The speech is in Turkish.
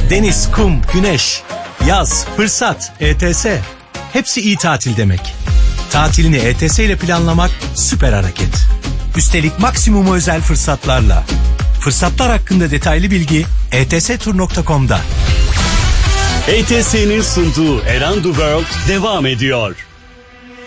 Deniz, kum, güneş, yaz, fırsat, ETS. Hepsi iyi tatil demek. Tatilini ETS ile planlamak süper hareket. Üstelik maksimum özel fırsatlarla. Fırsatlar hakkında detaylı bilgi etstur.com'da. ETS'nin sunduğu Around the World devam ediyor.